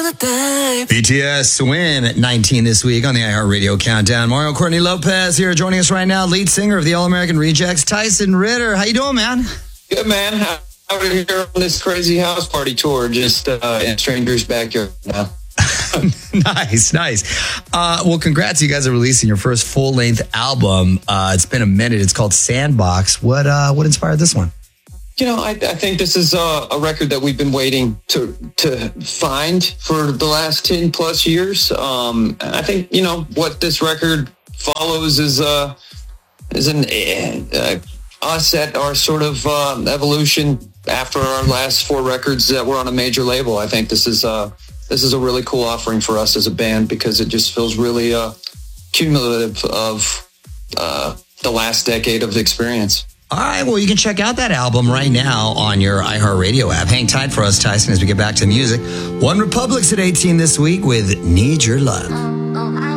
BTS win at 19 this week on the iHeartRadio Countdown. Mario Courtney Lopez here joining us right now, lead singer of the All-American Rejects, Tyson Ritter. How you doing, man? Good, man. Out here on this crazy house party tour, just in strangers' backyard now. Nice. Well, congrats. You guys are releasing your first full-length album. It's been a minute. It's called Sandbox. What inspired this one? You know, I think this is a record that we've been waiting to find for the last 10 plus years. I think, you know, what this record follows is us at our sort of evolution after our last 4 records that were on a major label. I think this is a really cool offering for us as a band because it just feels really cumulative of the last decade of experience. All right, well, you can check out that album right now on your iHeartRadio app. Hang tight for us, Tyson, as we get back to music. One Republic's at 18 this week with Need Your Love.